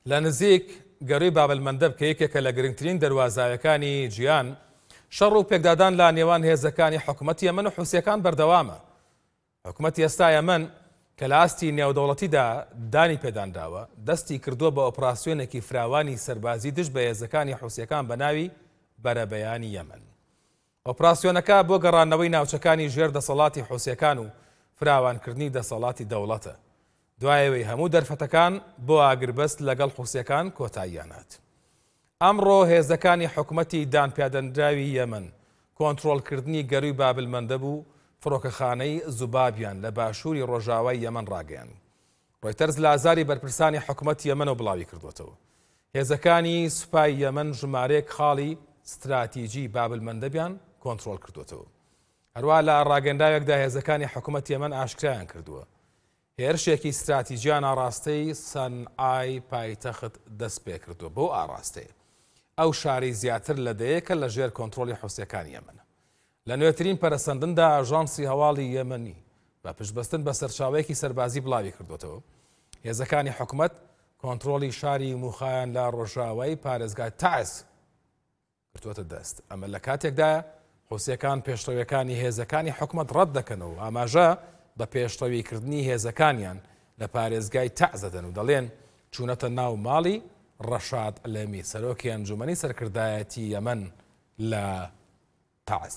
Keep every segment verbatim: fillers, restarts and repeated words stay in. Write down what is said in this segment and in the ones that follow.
لە نزیک گەڕووی بابلمەندەب کە یەکێکە لە گرنگترین دەواازاوەکانی جیهان، شەڕ و پێکدادان لە نێوان هێزەکانی حکوومەتی یەمەن و حوسیەکان بەردەوامە. حکوومەتی ئێستا یەمەن کە لە ئاستی نێودەوڵەتیدا دانی پێدانراوە، دەستی کردووە بە ئۆپراسیۆنێکی فراوانی سەربازی دژ بە هێزەکانی حوسیەکان بە ناوی بەرەبەیانی یەمەن. ئۆپراسیۆنەکە بۆ گەڕانەوەی ناوچەکانی ژێر دەسەڵاتی حوسیەکان و فراوانکردنی دەسەڵاتی دەوڵەتە. دوایەوەی هەموو دەرفەتەکان بۆ ئاگربەست لەگەڵ حوسیەکان کۆتاییانات. ئەمڕۆ هێزەکانی حکوومەتی دانپێدەنراوی یەمەن کۆنتڕۆڵکردنی گەڕووی بابلمەندەب و فڕۆکەخانەی زوبابیان لە باشووری ڕۆژاوای یەمەن ڕاگەیان. ڕۆیتەرز لە ئازاری بەرپرسانی حکوومەتی یەمەنەوە بڵاوی کردوێتەوە. هێزەکانی سوپای یەمەن ژمارەیەک خاڵی ستراتیژی بابلمەندەبیان کۆنتڕۆڵ کردوێتەوە. هەروە لە ڕاگەنداوێکدا هێزەکانی حکوومەتی یەمەن ئاشکرایان کردووە هێرشێکی ستراتیژیان ئاڕاستەی سەنعای پایتەخت دەست پێ کردووە. بۆ ئاڕاستەیە ئەو شاری زیاتر لە دەیەکە لە ژێر کۆنتڕۆلی حوسیەکانی یەمەنە. لە نوێترین پەرەسەندندا ئاژانسی هەواڵی یەمەنی بە پشتبەستن بە سەرچاوەیەکی سەربازی بڵاوی کردوێتەوە. هێزەکانی حکوومەت کۆنتڕۆلی شاری موخایان لە ڕۆژاوای پارێزگای تاعز کردوێتە دەست. ئەمە لە کاتێکدا حوسیەکان پێشڕەویەکانی هێزەکانی حکوومەت ڕەت دەکەنەوە، ئاماژە بە پێشڕەویکردنی هێزەکانیان لە پارێزگای تاعز دەدەن و دەڵێن چوونەتە ناو ماڵی ڕەشاد ئەلێمی، سەرۆکی ئەنجومەنی سەرکردایەتی یەمەن لە تاعز.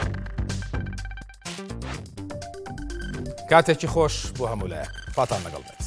کاتێکی خۆش بۆ هەموو لایەک. فاتان لەگەڵ بێت.